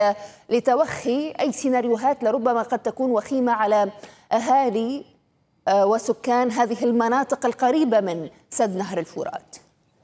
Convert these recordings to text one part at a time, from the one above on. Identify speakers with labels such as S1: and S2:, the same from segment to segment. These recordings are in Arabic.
S1: لتوخي أي سيناريوهات لربما قد تكون وخيمة على أهالي وسكان هذه المناطق القريبة من سد نهر الفرات.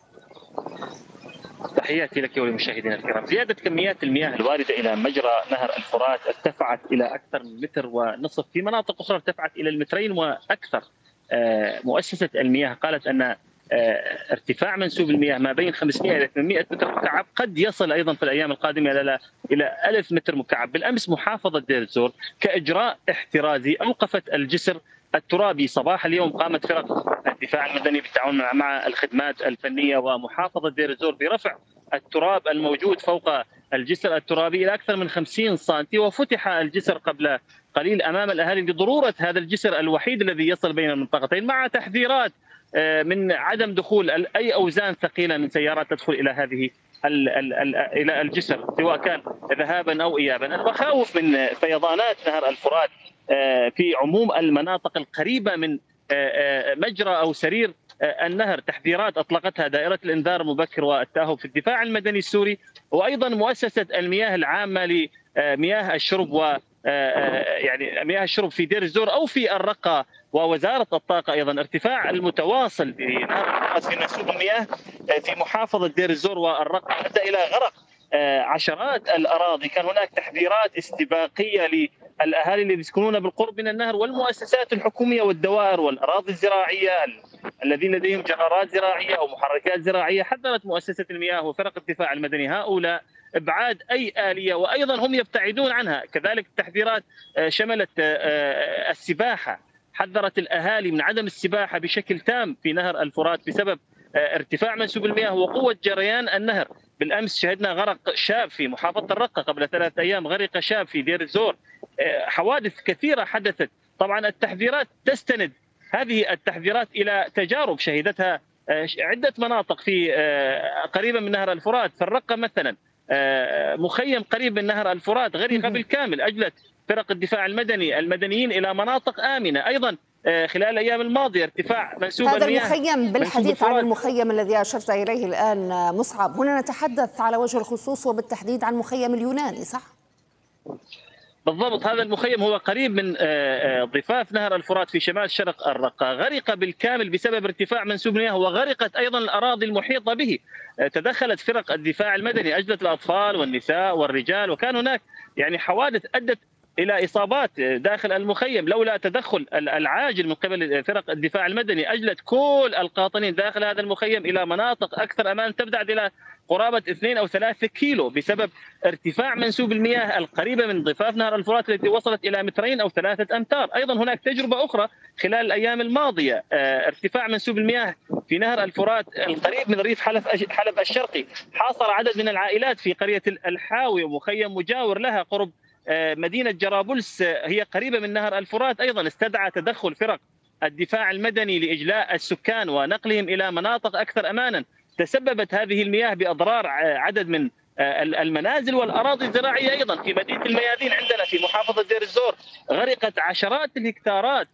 S2: تحياتي لك وللمشاهدين الكرام. زيادة كميات المياه الواردة إلى مجرى نهر الفرات ارتفعت إلى أكثر من متر ونصف، في مناطق أخرى ارتفعت إلى المترين وأكثر. مؤسسة المياه قالت أن ارتفاع منسوب المياه ما بين 500 إلى 800 متر مكعب، قد يصل أيضا في الأيام القادمة إلى 1000 متر مكعب. بالأمس محافظة دير الزور كإجراء احترازي أوقفت الجسر الترابي صباح اليوم. قامت فرق الدفاع المدني بالتعاون مع الخدمات الفنية ومحافظة دير الزور برفع التراب الموجود فوق الجسر الترابي إلى أكثر من 50 سنتي، وفتح الجسر قبل قليل أمام الأهالي لضرورة هذا الجسر الوحيد الذي يصل بين المنطقتين، مع تحذيرات من عدم دخول أي أوزان ثقيلة من سيارات تدخل إلى هذه إلى الجسر سواء كان ذهابا أو إيابا. المخاوف من فيضانات نهر الفرات في عموم المناطق القريبة من مجرى أو سرير النهر، تحذيرات أطلقتها دائرة الإنذار المبكر والتأهب في الدفاع المدني السوري، وأيضا مؤسسة المياه العامة لمياه الشرب يعني مياه الشرب في دير الزور أو في الرقة، ووزارة الطاقة أيضا. ارتفاع المتواصل بنهر في منسوب المياه في محافظة دير الزور والرقة أدى إلى غرق عشرات الأراضي. كان هناك تحذيرات استباقية للأهالي الذين يسكنون بالقرب من النهر والمؤسسات الحكومية والدوائر والأراضي الزراعية الذين لديهم جرارات زراعية أو محركات زراعية. حذرت مؤسسة المياه وفرق الدفاع المدني هؤلاء إبعاد أي آلية، وأيضا هم يبتعدون عنها. كذلك التحذيرات شملت السباحة، حذرت الأهالي من عدم السباحة بشكل تام في نهر الفرات بسبب ارتفاع منسوب المياه وقوة جريان النهر. بالأمس شهدنا غرق شاب في محافظة الرقة، قبل 3 أيام غرق شاب في دير الزور. حوادث كثيرة حدثت. طبعا التحذيرات تستند هذه التحذيرات إلى تجارب شهدتها عدة مناطق في قريبة من نهر الفرات. في الرقة مثلا مخيم قريب من نهر الفرات غرق بالكامل، أجلت فرق الدفاع المدنيين إلى مناطق آمنة. أيضا خلال الأيام الماضية ارتفاع منسوب
S1: هذا
S2: المياه.
S1: المخيم، بالحديث عن المخيم الذي أشرت إليه الآن مصعب، هنا نتحدث على وجه الخصوص وبالتحديد عن مخيم اليوناني، صح؟
S2: بالضبط، هذا المخيم هو قريب من ضفاف نهر الفرات في شمال شرق الرقة، غرق بالكامل بسبب ارتفاع منسوب المياه، وغرقت أيضا الأراضي المحيطة به. تدخلت فرق الدفاع المدني، أجلت الأطفال والنساء والرجال، وكان هناك يعني حوادث أدت إلى إصابات داخل المخيم لولا تدخل العاجل من قبل فرق الدفاع المدني. أجلت كل القاطنين داخل هذا المخيم إلى مناطق أكثر أمان تبتعد إلى قرابة 2 أو 3 كيلو بسبب ارتفاع منسوب المياه القريبة من ضفاف نهر الفرات التي وصلت إلى 2 أو 3 أمتار. أيضا هناك تجربة أخرى خلال الأيام الماضية، ارتفاع منسوب المياه في نهر الفرات القريب من ريف حلب الشرقي، حاصر عدد من العائلات في قرية الحاوي ومخيم مجاور لها قرب مدينة جرابلس، هي قريبة من نهر الفرات. أيضا استدعى تدخل فرق الدفاع المدني لإجلاء السكان ونقلهم إلى مناطق أكثر أمانا. تسببت هذه المياه بأضرار عدد من المنازل والأراضي الزراعية. أيضا في مدينة الميادين عندنا في محافظة دير الزور غرقت عشرات الهكتارات،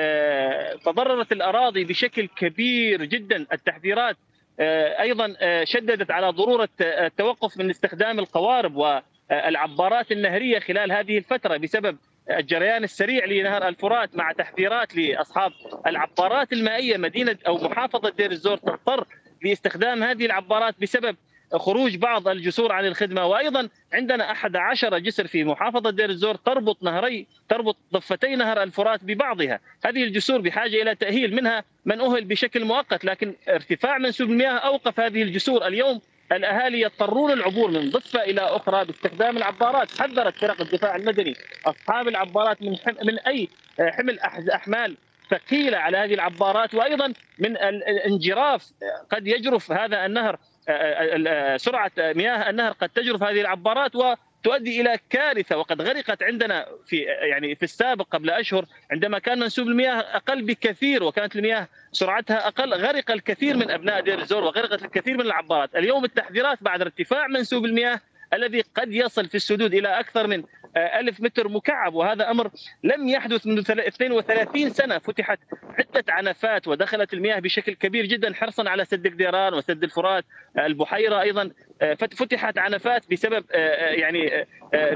S2: تضررت الأراضي بشكل كبير جدا. التحذيرات أيضا شددت على ضرورة التوقف من استخدام القوارب والعبارات النهرية خلال هذه الفترة بسبب الجريان السريع لنهر الفرات، مع تحذيرات لأصحاب العبارات المائية. مدينة أو محافظة دير الزور تضطر لاستخدام هذه العبارات بسبب خروج بعض الجسور عن الخدمة. وأيضا عندنا 11 جسر في محافظة دير الزور تربط ضفتي نهر الفرات ببعضها. هذه الجسور بحاجة إلى تأهيل، منها من أهل بشكل مؤقت، لكن ارتفاع منسوب المياه أوقف هذه الجسور. اليوم الأهالي يضطرون العبور من ضفة إلى أخرى باستخدام العبارات. حذرت فرق الدفاع المدني أصحاب العبارات من أي حمل أحمال ثقيلة على هذه العبارات، وأيضا من الانجراف. قد يجرف هذا النهر، سرعة مياه النهر قد تجرف هذه العبارات وتؤدي إلى كارثة. وقد غرقت عندنا في السابق قبل أشهر عندما كان منسوب المياه أقل بكثير وكانت المياه سرعتها أقل، غرق الكثير من أبناء دير الزور وغرقت الكثير من العبارات. اليوم التحذيرات بعد ارتفاع منسوب المياه الذي قد يصل في السدود إلى أكثر من 1000 متر مكعب، وهذا أمر لم يحدث منذ 32 سنة. فتحت عدة عنفات ودخلت المياه بشكل كبير جدا حرصا على سد قديران وسد الفرات. البحيرة أيضا فتحت عنفات بسبب يعني